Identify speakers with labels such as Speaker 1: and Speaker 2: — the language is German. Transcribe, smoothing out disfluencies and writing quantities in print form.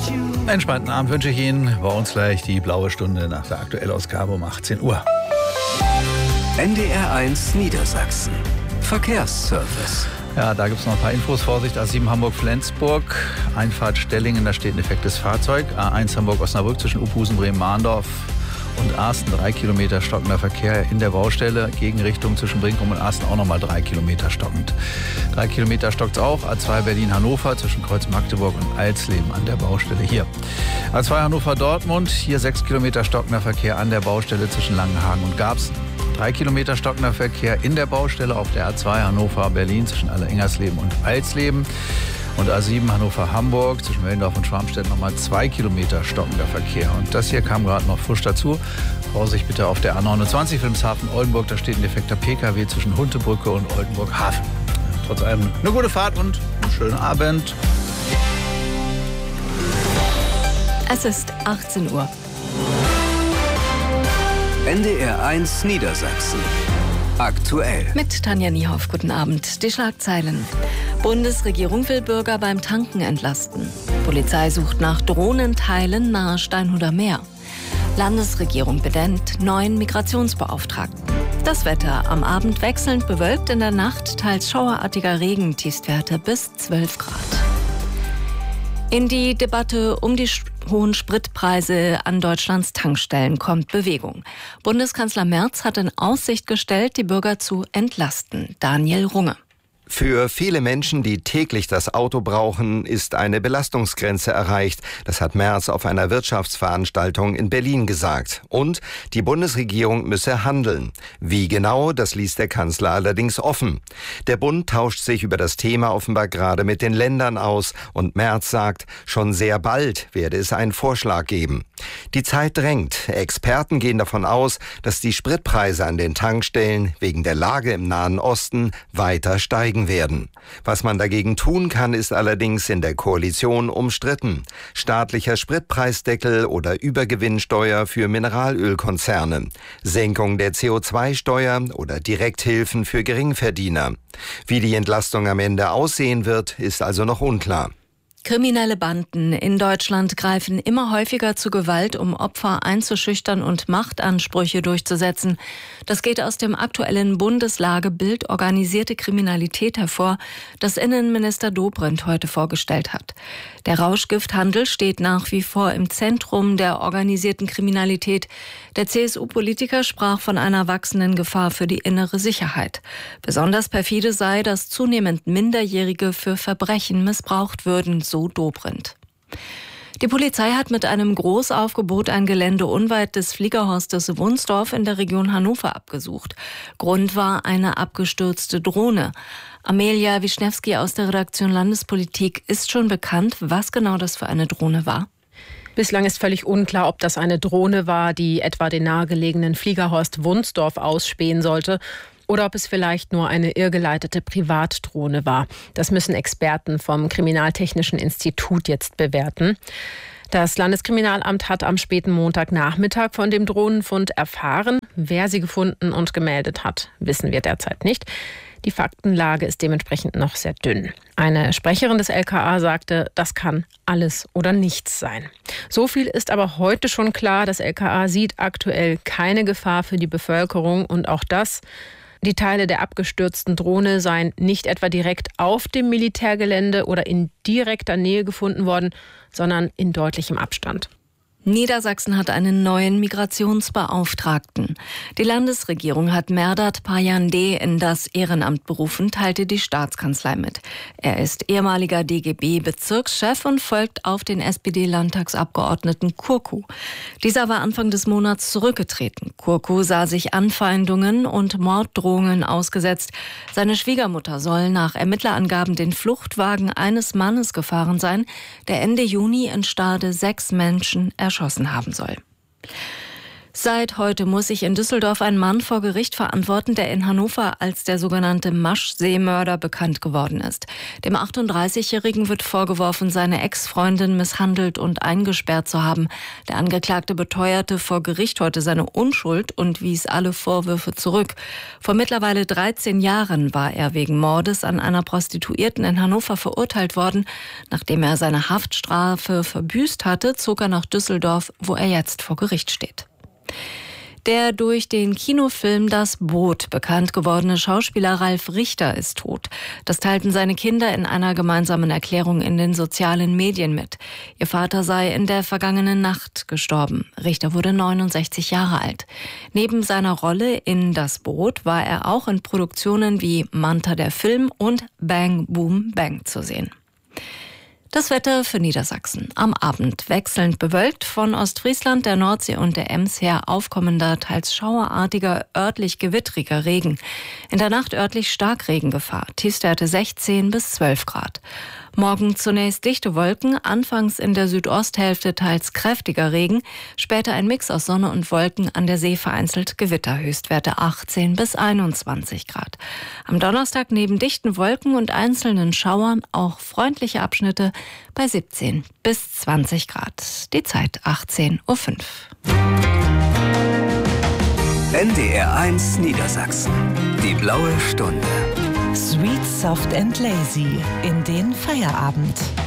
Speaker 1: Entspannten Abend wünsche ich Ihnen. Bei uns gleich die blaue Stunde nach der Aktuellausgabe um 18 Uhr.
Speaker 2: NDR1 Niedersachsen. Verkehrsservice.
Speaker 1: Ja, da gibt es noch ein paar Infos. Vorsicht, A7 Hamburg-Flensburg, Einfahrt Stellingen, da steht ein defektes Fahrzeug. A1 Hamburg-Osnabrück zwischen Uphusen, Bremen-Mahndorf und Arsten 3 Kilometer stockender Verkehr in der Baustelle. Gegenrichtung zwischen Brinkum und Arsten auch nochmal 3 Kilometer stockend. 3 Kilometer stockt es auch. A2 Berlin-Hannover zwischen Kreuz Magdeburg und Alsleben an der Baustelle hier. A2 Hannover-Dortmund, hier 6 Kilometer stockender Verkehr an der Baustelle zwischen Langenhagen und Garbsen. 3 Kilometer stockender Verkehr in der Baustelle auf der A2 Hannover-Berlin zwischen Aller-Ingersleben und Alsleben. Und A7 Hannover-Hamburg zwischen Mellendorf und Schwarmstedt nochmal 2 Kilometer stockender Verkehr. Und das hier kam gerade noch frisch dazu. Vorsicht bitte auf der A29 Wilhelmshaven-Oldenburg. Da steht ein defekter PKW zwischen Huntebrücke und Oldenburg-Hafen. Trotz allem eine gute Fahrt und einen schönen Abend.
Speaker 3: Es ist 18 Uhr.
Speaker 2: NDR1 Niedersachsen. Aktuell.
Speaker 3: Mit Tanja Niehoff, guten Abend. Die Schlagzeilen. Bundesregierung will Bürger beim Tanken entlasten. Polizei sucht nach Drohnenteilen nahe Steinhuder Meer. Landesregierung benennt neuen Migrationsbeauftragten. Das Wetter am Abend wechselnd bewölkt, in der Nacht teils schauerartiger Regen, Tiefstwerte bis 12 Grad. In die Debatte um die hohen Spritpreise an Deutschlands Tankstellen kommt Bewegung. Bundeskanzler Merz hat in Aussicht gestellt, die Bürger zu entlasten. Daniel Runge.
Speaker 4: Für viele Menschen, die täglich das Auto brauchen, ist eine Belastungsgrenze erreicht. Das hat Merz auf einer Wirtschaftsveranstaltung in Berlin gesagt. Und die Bundesregierung müsse handeln. Wie genau, das ließ der Kanzler allerdings offen. Der Bund tauscht sich über das Thema offenbar gerade mit den Ländern aus. Und Merz sagt, schon sehr bald werde es einen Vorschlag geben. Die Zeit drängt. Experten gehen davon aus, dass die Spritpreise an den Tankstellen wegen der Lage im Nahen Osten weiter steigen werden. Was man dagegen tun kann, ist allerdings in der Koalition umstritten. Staatlicher Spritpreisdeckel oder Übergewinnsteuer für Mineralölkonzerne. Senkung der CO2-Steuer oder Direkthilfen für Geringverdiener. Wie die Entlastung am Ende aussehen wird, ist also noch unklar.
Speaker 3: Kriminelle Banden in Deutschland greifen immer häufiger zu Gewalt, um Opfer einzuschüchtern und Machtansprüche durchzusetzen. Das geht aus dem aktuellen Bundeslagebild Organisierte Kriminalität hervor, das Innenminister Dobrindt heute vorgestellt hat. Der Rauschgifthandel steht nach wie vor im Zentrum der organisierten Kriminalität. Der CSU-Politiker sprach von einer wachsenden Gefahr für die innere Sicherheit. Besonders perfide sei, dass zunehmend Minderjährige für Verbrechen missbraucht würden, so Dobrindt. Die Polizei hat mit einem Großaufgebot ein Gelände unweit des Fliegerhorstes Wunsdorf in der Region Hannover abgesucht. Grund war eine abgestürzte Drohne. Amelia Wischnewski aus der Redaktion Landespolitik. Ist schon bekannt, was genau das für eine Drohne war?
Speaker 5: Bislang ist völlig unklar, ob das eine Drohne war, die etwa den nahegelegenen Fliegerhorst Wunsdorf ausspähen sollte, oder ob es vielleicht nur eine irrgeleitete Privatdrohne war. Das müssen Experten vom Kriminaltechnischen Institut jetzt bewerten. Das Landeskriminalamt hat am späten Montagnachmittag von dem Drohnenfund erfahren. Wer sie gefunden und gemeldet hat, wissen wir derzeit nicht. Die Faktenlage ist dementsprechend noch sehr dünn. Eine Sprecherin des LKA sagte, das kann alles oder nichts sein. So viel ist aber heute schon klar. Das LKA sieht aktuell keine Gefahr für die Bevölkerung und auch das: die Teile der abgestürzten Drohne seien nicht etwa direkt auf dem Militärgelände oder in direkter Nähe gefunden worden, sondern in deutlichem Abstand.
Speaker 3: Niedersachsen hat einen neuen Migrationsbeauftragten. Die Landesregierung hat Merdat Payandeh in das Ehrenamt berufen, teilte die Staatskanzlei mit. Er ist ehemaliger DGB-Bezirkschef und folgt auf den SPD-Landtagsabgeordneten Kurku. Dieser war Anfang des Monats zurückgetreten. Kurku sah sich Anfeindungen und Morddrohungen ausgesetzt. Seine Schwiegermutter soll nach Ermittlerangaben den Fluchtwagen eines Mannes gefahren sein, der Ende Juni in Stade 6 Menschen erschossen haben soll. Seit heute muss sich in Düsseldorf ein Mann vor Gericht verantworten, der in Hannover als der sogenannte Maschseemörder bekannt geworden ist. Dem 38-Jährigen wird vorgeworfen, seine Ex-Freundin misshandelt und eingesperrt zu haben. Der Angeklagte beteuerte vor Gericht heute seine Unschuld und wies alle Vorwürfe zurück. Vor mittlerweile 13 Jahren war er wegen Mordes an einer Prostituierten in Hannover verurteilt worden. Nachdem er seine Haftstrafe verbüßt hatte, zog er nach Düsseldorf, wo er jetzt vor Gericht steht. Der durch den Kinofilm Das Boot bekannt gewordene Schauspieler Ralf Richter ist tot. Das teilten seine Kinder in einer gemeinsamen Erklärung in den sozialen Medien mit. Ihr Vater sei in der vergangenen Nacht gestorben. Richter wurde 69 Jahre alt. Neben seiner Rolle in Das Boot war er auch in Produktionen wie Manta der Film und Bang Boom Bang zu sehen. Das Wetter für Niedersachsen. Am Abend wechselnd bewölkt, von Ostfriesland, der Nordsee und der Ems her aufkommender, teils schauerartiger, örtlich gewittriger Regen. In der Nacht örtlich Starkregengefahr. Tiefstwerte 16 bis 12 Grad. Morgen zunächst dichte Wolken, anfangs in der Südosthälfte teils kräftiger Regen, später ein Mix aus Sonne und Wolken, an der See vereinzelt Gewitter, Höchstwerte 18 bis 21 Grad. Am Donnerstag neben dichten Wolken und einzelnen Schauern auch freundliche Abschnitte bei 17 bis 20 Grad. Die Zeit 18:05 Uhr.
Speaker 2: NDR 1 Niedersachsen. Die blaue Stunde.
Speaker 6: Sweet, soft and lazy in den Feierabend.